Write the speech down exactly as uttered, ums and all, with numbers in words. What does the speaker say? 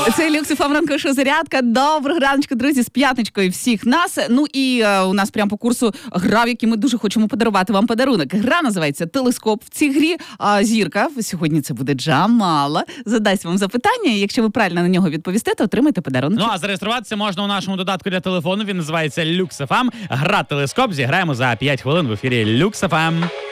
Це Люкс еф ем ранкова зарядка. Доброго раночку, друзі, з п'ятничкою всіх нас. Ну і е, у нас прямо по курсу гра, в якій ми дуже хочемо подарувати вам подарунок. Гра називається «Телескоп». В цій грі а, зірка, сьогодні це буде Джамала, задасть вам запитання, і якщо ви правильно на нього відповісте, то отримаєте подарунок. Ну а зареєструватися можна у нашому додатку для телефону, він називається Люкс еф ем. Гра «Телескоп». Зіграємо за п'ять хвилин в ефірі Люкс еф ем.